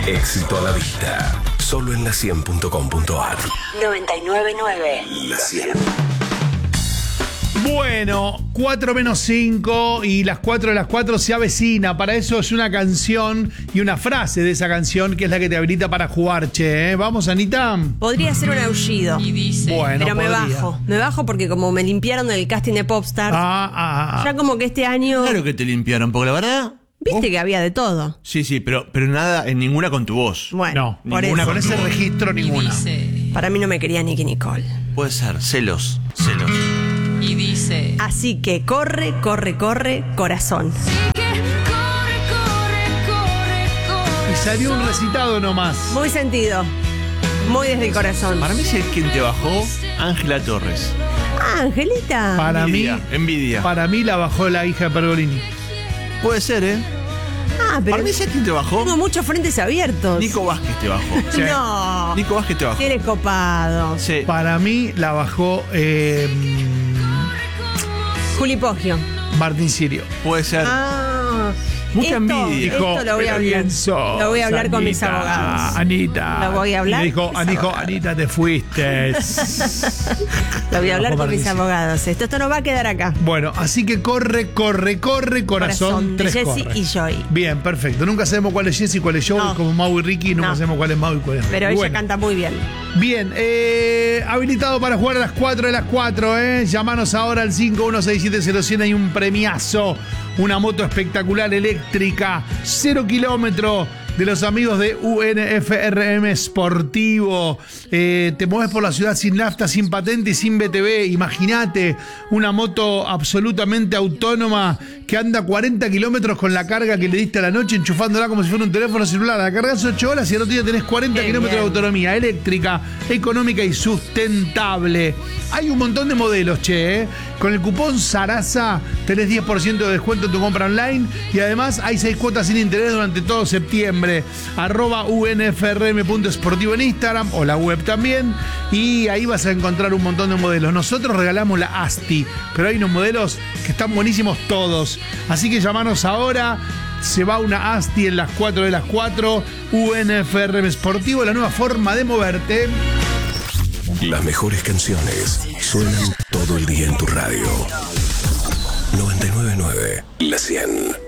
Éxito a la vista. Solo en la100.com.ar. 99.9. La 100. Bueno, 4 menos 5 y las 4 de las 4 se avecina. Para eso es una canción y una frase de esa canción que es la que te habilita para jugar, che. Vamos, Anita. Podría ser un aullido. Bueno, pero me podría. bajo. Me bajo porque como me limpiaron del casting de Popstars, ya como que este año... Claro que te limpiaron, porque la verdad... Viste que había de todo. Sí, pero nada, en ninguna con tu voz. Bueno, No, por ninguna eso. con ese registro, ninguna. Para mí no me quería Nicky Nicole. Puede ser, celos. Y dice: Así que corre, corazón. Y salió un recitado nomás. Muy sentido. Muy desde el corazón. Para mí, si es quien te bajó, Ángela Torres. Ah, Angelita. Para Envidia. Para mí la bajó la hija de Pergolini. Puede ser, ¿eh? Ah, pero Para mí, si es quien te bajó, tengo muchos frentes abiertos. Nico Vázquez te bajó. Sí. No. Nico Vázquez te bajó. Si eres copado. Sí. Para mí la bajó Juli Poggio. Martín Sirio. Puede ser. Ah. Mucha envidia. Esto lo voy a hablar. Lo voy a hablar con mis abogados. Anita. Lo voy a hablar Y dijo, con mis abogados. Anita, te fuiste. Lo voy a hablar Bajo con mis Martín. abogados. Esto no va a quedar acá. Bueno, así que corre, corazón, de tres Jessy corre. y Joy. Bien, perfecto. Nunca sabemos cuál es Jessy, cuál es Joey, No. como Mau y Ricky, nunca No. sabemos cuál es Mau y cuál es Ricky. Pero ella Bueno. canta muy bien. Bien, habilitado para jugar a las 4 de las 4, Llamanos ahora al 51670100, hay un premiazo, una moto espectacular eléctrica, 0 kilómetros de los amigos de UNFRM Sportivo. Te mueves por la ciudad sin nafta, sin patente y sin BTV. Imagínate una moto absolutamente autónoma que anda 40 kilómetros con la carga que le diste a la noche, enchufándola como si fuera un teléfono celular. La cargas 8 horas y al otro día tenés 40 Qué kilómetros de bien. autonomía eléctrica, económica y sustentable. Hay un montón de modelos, che. Con el cupón Sarasa tenés 10% de descuento en tu compra online y además hay 6 cuotas sin interés durante todo septiembre. @unfrm.sportivo en Instagram o la web también, y ahí vas a encontrar un montón de modelos. Nosotros regalamos la Asti, pero hay unos modelos que están buenísimos todos. Así que llamanos ahora. Se va una Asti en las 4 de las 4. UNFRM Sportivo, la nueva forma de moverte. Las mejores canciones suenan todo el día en tu radio. 99.9. La 100.